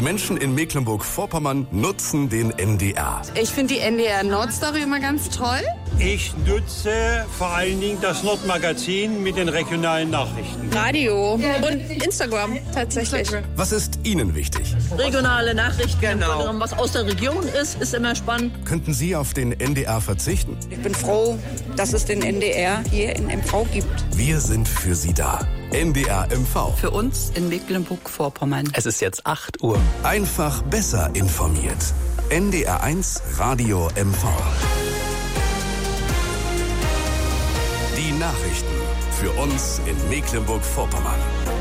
Die Menschen in Mecklenburg-Vorpommern nutzen den NDR. Ich finde die NDR Nordstory immer ganz toll. Ich nutze vor allen Dingen das Nordmagazin mit den regionalen Nachrichten. Radio und Instagram tatsächlich. Was ist Ihnen wichtig? Regionale Nachrichten, genau. Was aus der Region ist immer spannend. Könnten Sie auf den NDR verzichten? Ich bin froh, dass es den NDR hier in MV gibt. Wir sind für Sie da. NDR MV. Für uns in Mecklenburg-Vorpommern. Es ist jetzt 8 Uhr. Einfach besser informiert. NDR 1 Radio MV. Die Nachrichten für uns in Mecklenburg-Vorpommern.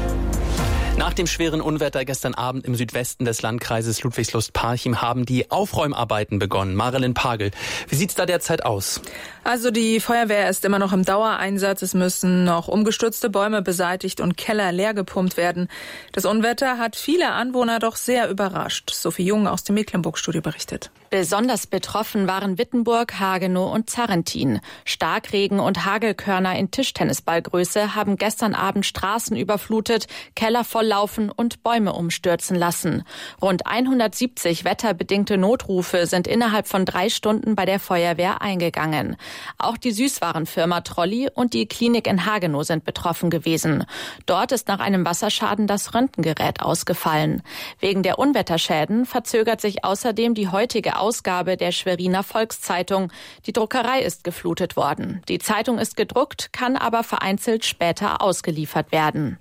Nach dem schweren Unwetter gestern Abend im Südwesten des Landkreises Ludwigslust-Parchim haben die Aufräumarbeiten begonnen. Marilyn Pagel, wie sieht's da derzeit aus? Also die Feuerwehr ist immer noch im Dauereinsatz. Es müssen noch umgestürzte Bäume beseitigt und Keller leer gepumpt werden. Das Unwetter hat viele Anwohner doch sehr überrascht. Sophie Jung aus dem Mecklenburg-Studio berichtet. Besonders betroffen waren Wittenburg, Hagenow und Zarrentin. Starkregen und Hagelkörner in Tischtennisballgröße haben gestern Abend Straßen überflutet, Keller volllaufen und Bäume umstürzen lassen. Rund 170 wetterbedingte Notrufe sind innerhalb von 3 Stunden bei der Feuerwehr eingegangen. Auch die Süßwarenfirma Trolli und die Klinik in Hagenow sind betroffen gewesen. Dort ist nach einem Wasserschaden das Röntgengerät ausgefallen. Wegen der Unwetterschäden verzögert sich außerdem die heutige Ausgabe der Schweriner Volkszeitung. Die Druckerei ist geflutet worden. Die Zeitung ist gedruckt, kann aber vereinzelt später ausgeliefert werden.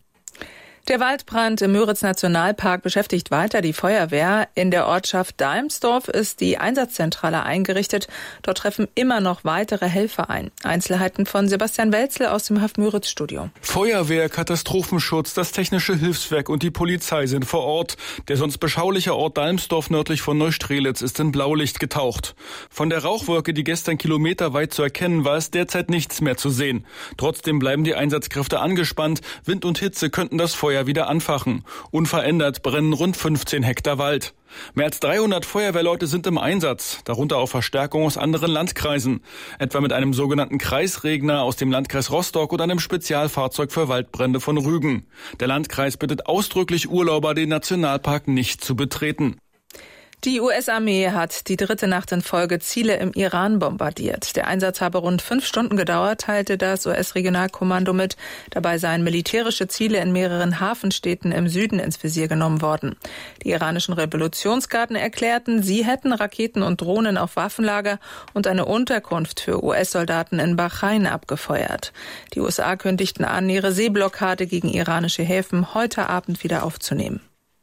Der Waldbrand im Müritz-Nationalpark beschäftigt weiter die Feuerwehr. In der Ortschaft Dalmsdorf ist die Einsatzzentrale eingerichtet. Dort treffen immer noch weitere Helfer ein. Einzelheiten von Sebastian Welzel aus dem Haff-Müritz-Studio. Feuerwehr, Katastrophenschutz, das Technische Hilfswerk und die Polizei sind vor Ort. Der sonst beschauliche Ort Dalmsdorf nördlich von Neustrelitz ist in Blaulicht getaucht. Von der Rauchwolke, die gestern kilometerweit zu erkennen war, ist derzeit nichts mehr zu sehen. Trotzdem bleiben die Einsatzkräfte angespannt. Wind und Hitze könnten das Feuer wieder anfachen. Unverändert brennen rund 15 Hektar Wald. Mehr als 300 Feuerwehrleute sind im Einsatz, darunter auch Verstärkung aus anderen Landkreisen, etwa mit einem sogenannten Kreisregner aus dem Landkreis Rostock und einem Spezialfahrzeug für Waldbrände von Rügen. Der Landkreis bittet ausdrücklich Urlauber, den Nationalpark nicht zu betreten. Die US-Armee hat die 3. Nacht in Folge Ziele im Iran bombardiert. Der Einsatz habe rund 5 Stunden gedauert, teilte das US-Regionalkommando mit. Dabei seien militärische Ziele in mehreren Hafenstädten im Süden ins Visier genommen worden. Die iranischen Revolutionsgarden erklärten, sie hätten Raketen und Drohnen auf Waffenlager und eine Unterkunft für US-Soldaten in Bahrain abgefeuert. Die USA kündigten an, ihre Seeblockade gegen iranische Häfen heute Abend wieder aufzunehmen.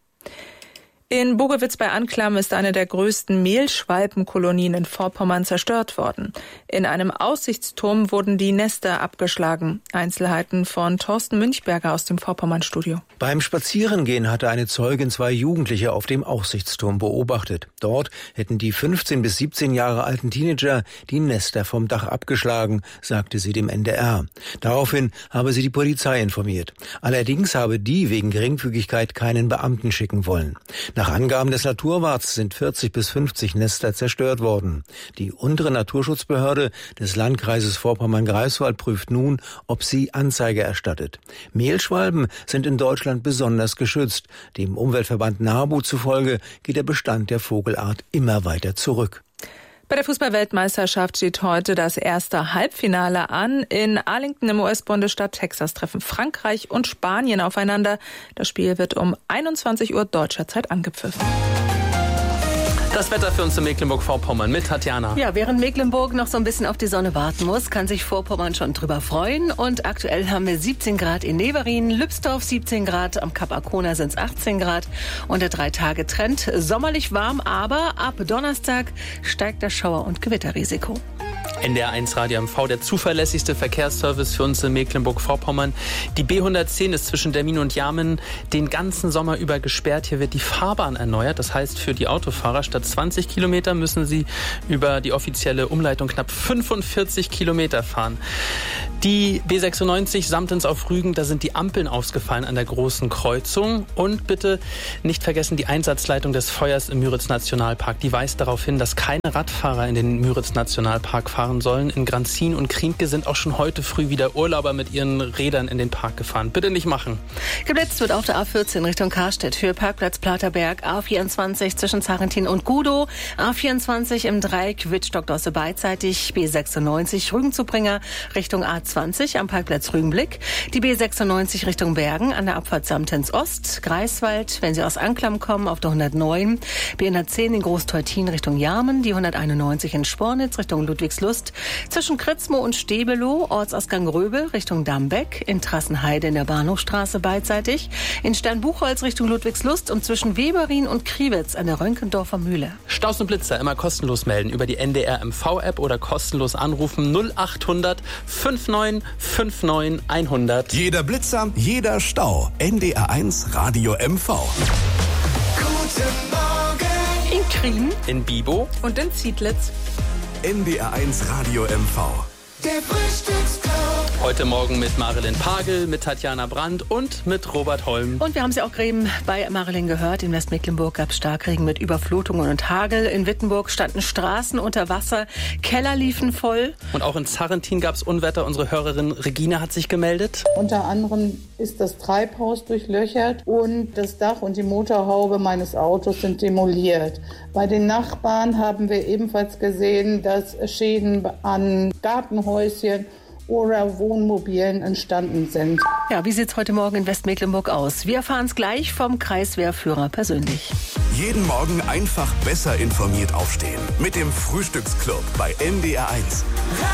In Bogewitz bei Anklam ist eine der größten Mehlschwalbenkolonien in Vorpommern zerstört worden. In einem Aussichtsturm wurden die Nester abgeschlagen. Einzelheiten von Thorsten Münchberger aus dem Vorpommern-Studio. Beim Spazierengehen hatte eine Zeugin 2 Jugendliche auf dem Aussichtsturm beobachtet. Dort hätten die 15 bis 17 Jahre alten Teenager die Nester vom Dach abgeschlagen, sagte sie dem NDR. Daraufhin habe sie die Polizei informiert. Allerdings habe die wegen Geringfügigkeit keinen Beamten schicken wollen. Nach Angaben des Naturwarts sind 40 bis 50 Nester zerstört worden. Die untere Naturschutzbehörde des Landkreises Vorpommern-Greifswald prüft nun, ob sie Anzeige erstattet. Mehlschwalben sind in Deutschland besonders geschützt. Dem Umweltverband NABU zufolge geht der Bestand der Vogelart immer weiter zurück. Bei der Fußball-Weltmeisterschaft steht heute das erste Halbfinale an. In Arlington im US-Bundesstaat Texas treffen Frankreich und Spanien aufeinander. Das Spiel wird um 21 Uhr deutscher Zeit angepfiffen. Das Wetter für uns in Mecklenburg-Vorpommern mit Tatjana. Ja, während Mecklenburg noch so ein bisschen auf die Sonne warten muss, kann sich Vorpommern schon drüber freuen. Und aktuell haben wir 17 Grad in Neverin, Lübsdorf 17 Grad, am Kap Arkona sind es 18 Grad. Und der 3-Tage-Trend sommerlich warm, aber ab Donnerstag steigt das Schauer- und Gewitterrisiko. NDR 1 Radio MV, der zuverlässigste Verkehrsservice für uns in Mecklenburg-Vorpommern. Die B110 ist zwischen Demmin und Jarmen den ganzen Sommer über gesperrt. Hier wird die Fahrbahn erneuert. Das heißt, für die Autofahrer statt 20 Kilometer müssen sie über die offizielle Umleitung knapp 45 Kilometer fahren. Die B96 Samtens auf Rügen, da sind die Ampeln ausgefallen an der großen Kreuzung. Und bitte nicht vergessen, die Einsatzleitung des Feuers im Müritz-Nationalpark, die weist darauf hin, dass keine Radfahrer in den Müritz-Nationalpark fahren sollen. In Granzin und Kriemke sind auch schon heute früh wieder Urlauber mit ihren Rädern in den Park gefahren. Bitte nicht machen. Geblitzt wird auf der A14 Richtung Karstedt, Höhe Parkplatz Platerberg, A24 zwischen Zarentin und Gudow, A24 im Dreieck Wittstock-Dosse beidseitig, B96 Rügen-Zubringer Richtung A20 am Parkplatz Rügenblick, die B96 Richtung Bergen an der Abfahrt Samtens Ost, Greifswald, wenn Sie aus Anklam kommen, auf der 109, B110 in Großteutin Richtung Jarmen, die 191 in Spornitz Richtung Ludwigslust, zwischen Kritzmo und Stebelow, Ortsausgang Röbel Richtung Dambeck, in Trassenheide in der Bahnhofstraße beidseitig, in Sternbuchholz Richtung Ludwigslust und zwischen Weberin und Kriwitz an der Rönkendorfer Mühle. Staus und Blitzer immer kostenlos melden über die NDR MV-App oder kostenlos anrufen 0800 5959 100. Jeder Blitzer, jeder Stau. NDR1 Radio MV. Guten Morgen. In Krien, in Bibo und in Ziedlitz. NDR1 Radio MV. Der Frühstücksclub. Heute Morgen mit Marilyn Pagel, mit Tatjana Brandt und mit Robert Holm. Und wir haben sie auch eben bei Marilyn gehört. In Westmecklenburg gab es Starkregen mit Überflutungen und Hagel. In Wittenburg standen Straßen unter Wasser, Keller liefen voll. Und auch in Zarentin gab es Unwetter. Unsere Hörerin Regine hat sich gemeldet. Unter anderem ist das Treibhaus durchlöchert und das Dach und die Motorhaube meines Autos sind demoliert. Bei den Nachbarn haben wir ebenfalls gesehen, dass Schäden an Gartenhäuschen oder Wohnmobilen entstanden sind. Ja, wie sieht's heute Morgen in Westmecklenburg aus? Wir erfahren es gleich vom Kreiswehrführer persönlich. Jeden Morgen einfach besser informiert aufstehen. Mit dem Frühstücksclub bei NDR1.